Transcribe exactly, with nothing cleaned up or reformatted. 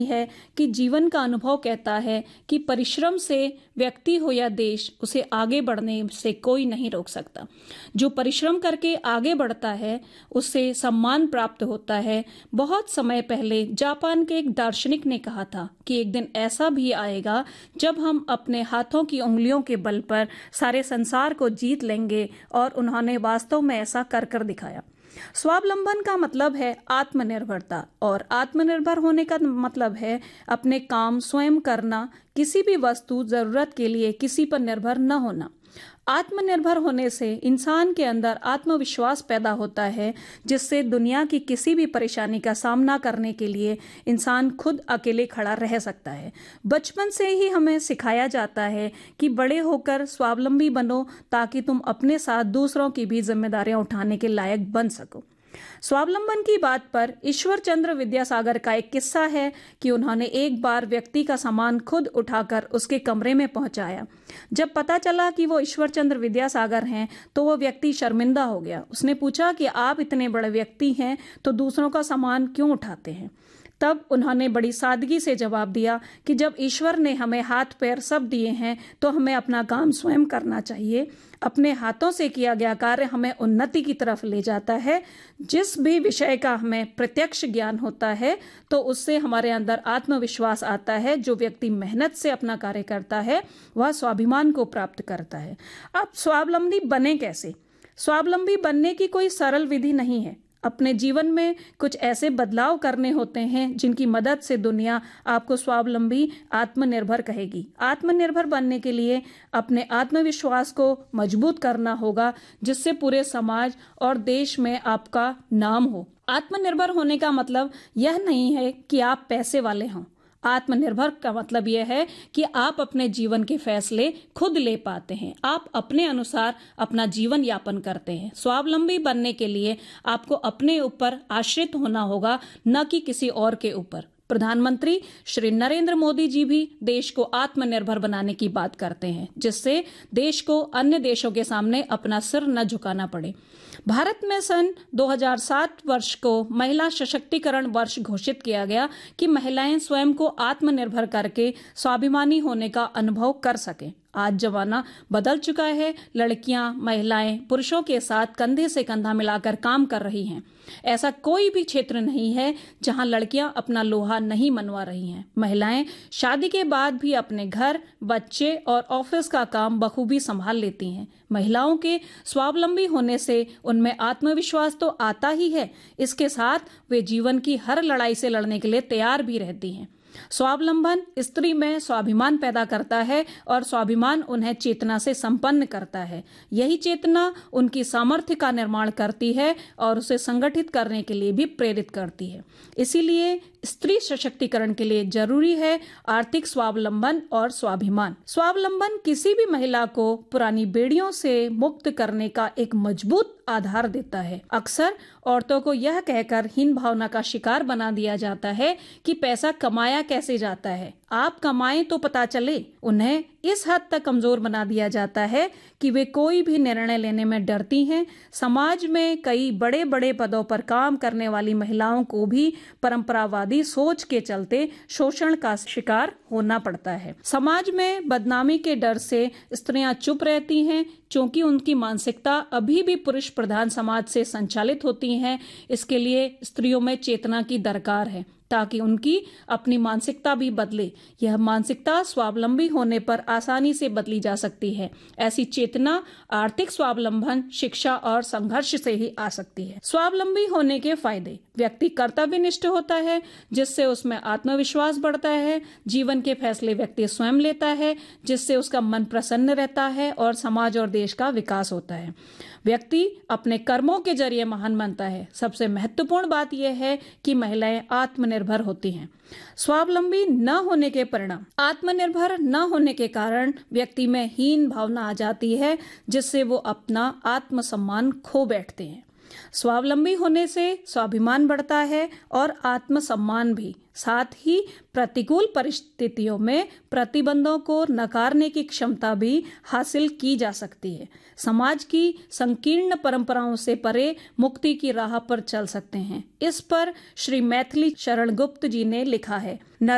है कि जीवन का अनुभव कहता है कि परिश्रम से व्यक्ति हो या देश उसे आगे बढ़ने से कोई नहीं रोक सकता। जो परिश्रम करके आगे बढ़ता है उससे सम्मान प्राप्त होता है। बहुत समय पहले जापान के एक दार्शनिक ने कहा था कि एक दिन ऐसा भी आएगा जब हम अपने हाथों की उंगलियों के बल पर सारे संसार को जीत लेंगे, और उन्होंने वास्तव में ऐसा कर कर दिखाया। स्वावलंबन का मतलब है आत्मनिर्भरता, और आत्मनिर्भर होने का मतलब है अपने काम स्वयं करना, किसी भी वस्तु जरूरत के लिए किसी पर निर्भर न होना। आत्मनिर्भर होने से इंसान के अंदर आत्मविश्वास पैदा होता है, जिससे दुनिया की किसी भी परेशानी का सामना करने के लिए इंसान खुद अकेले खड़ा रह सकता है। बचपन से ही हमें सिखाया जाता है कि बड़े होकर स्वावलंबी बनो, ताकि तुम अपने साथ दूसरों की भी जिम्मेदारियां उठाने के लायक बन सको। स्वावलंबन की बात पर ईश्वर चंद्र विद्यासागर का एक किस्सा है कि उन्होंने एक बार व्यक्ति का सामान खुद उठाकर उसके कमरे में पहुंचाया। जब पता चला कि वो ईश्वर चंद्र विद्यासागर हैं तो वो व्यक्ति शर्मिंदा हो गया। उसने पूछा कि आप इतने बड़े व्यक्ति हैं तो दूसरों का सामान क्यों उठाते हैं? तब उन्होंने बड़ी सादगी से जवाब दिया कि जब ईश्वर ने हमें हाथ पैर सब दिए हैं तो हमें अपना काम स्वयं करना चाहिए। अपने हाथों से किया गया कार्य हमें उन्नति की तरफ ले जाता है। जिस भी विषय का हमें प्रत्यक्ष ज्ञान होता है तो उससे हमारे अंदर आत्मविश्वास आता है। जो व्यक्ति मेहनत से अपना कार्य करता है वह स्वाभिमान को प्राप्त करता है। अब स्वावलंबी बने कैसे? स्वावलंबी बनने की कोई सरल विधि नहीं है। अपने जीवन में कुछ ऐसे बदलाव करने होते हैं जिनकी मदद से दुनिया आपको स्वावलंबी आत्मनिर्भर कहेगी। आत्मनिर्भर बनने के लिए अपने आत्मविश्वास को मजबूत करना होगा, जिससे पूरे समाज और देश में आपका नाम हो। आत्मनिर्भर होने का मतलब यह नहीं है कि आप पैसे वाले हों। आत्मनिर्भर का मतलब यह है कि आप अपने जीवन के फैसले खुद ले पाते हैं, आप अपने अनुसार अपना जीवन यापन करते हैं। स्वावलंबी बनने के लिए आपको अपने ऊपर आश्रित होना होगा, न कि किसी और के ऊपर। प्रधानमंत्री श्री नरेंद्र मोदी जी भी देश को आत्मनिर्भर बनाने की बात करते हैं, जिससे देश को अन्य देशों के सामने अपना सिर न झुकाना पड़े। भारत में सन दो हज़ार सात वर्ष को महिला सशक्तिकरण वर्ष घोषित किया गया कि महिलाएं स्वयं को आत्मनिर्भर करके स्वाभिमानी होने का अनुभव कर सकें। आज जमाना बदल चुका है। लड़कियां, महिलाएं पुरुषों के साथ कंधे से कंधा मिलाकर काम कर रही हैं। ऐसा कोई भी क्षेत्र नहीं है जहां लड़कियां अपना लोहा नहीं मनवा रही हैं। महिलाएं शादी के बाद भी अपने घर, बच्चे और ऑफिस का काम बखूबी संभाल लेती हैं। महिलाओं के स्वावलंबी होने से उनमें आत्मविश्वास तो आता ही है, इसके साथ वे जीवन की हर लड़ाई से लड़ने के लिए तैयार भी रहती हैं। स्वावलंबन स्त्री में स्वाभिमान पैदा करता है और स्वाभिमान उन्हें चेतना से संपन्न करता है। यही चेतना उनकी सामर्थ्य का निर्माण करती है और उसे संगठित करने के लिए भी प्रेरित करती है। इसीलिए स्त्री सशक्तिकरण के लिए जरूरी है आर्थिक स्वावलंबन और स्वाभिमान। स्वावलंबन किसी भी महिला को पुरानी बेड़ियों से मुक्त करने का एक मजबूत आधार देता है। अक्सर औरतों को यह कहकर हीन भावना का शिकार बना दिया जाता है कि पैसा कमाया कैसे जाता है, आप कमाएं तो पता चले। उन्हें इस हद तक कमजोर बना दिया जाता है कि वे कोई भी निर्णय लेने में डरती हैं। समाज में कई बड़े बड़े पदों पर काम करने वाली महिलाओं को भी परंपरावादी सोच के चलते शोषण का शिकार होना पड़ता है। समाज में बदनामी के डर से स्त्रियां चुप रहती हैं, क्योंकि उनकी मानसिकता अभी भी पुरुष प्रधान समाज से संचालित होती है। इसके लिए स्त्रियों में चेतना की दरकार है ताकि उनकी अपनी मानसिकता भी बदले। यह मानसिकता स्वावलंबी होने पर आसानी से बदली जा सकती है। ऐसी चेतना आर्थिक स्वावलंबन, शिक्षा और संघर्ष से ही आ सकती है। स्वावलंबी होने के फायदे: व्यक्ति कर्तव्यनिष्ठ होता है, जिससे उसमें आत्मविश्वास बढ़ता है। जीवन के फैसले व्यक्ति स्वयं लेता है, जिससे उसका मन प्रसन्न रहता है और समाज और देश का विकास होता है। व्यक्ति अपने कर्मों के जरिए महान बनता है। सबसे महत्वपूर्ण बात यह है कि महिलाएं आत्मनिर्भर होती हैं। स्वावलंबी न होने के परिणाम: आत्मनिर्भर न होने के कारण व्यक्ति में हीन भावना आ जाती है, जिससे वो अपना आत्मसम्मान खो बैठते हैं। स्वावलंबी होने से स्वाभिमान बढ़ता है और आत्मसम्मान भी। साथ ही प्रतिकूल परिस्थितियों में प्रतिबंधों को नकारने की क्षमता भी हासिल की जा सकती है। समाज की संकीर्ण परंपराओं से परे मुक्ति की राह पर चल सकते हैं। इस पर श्री मैथिली शरण गुप्त जी ने लिखा है।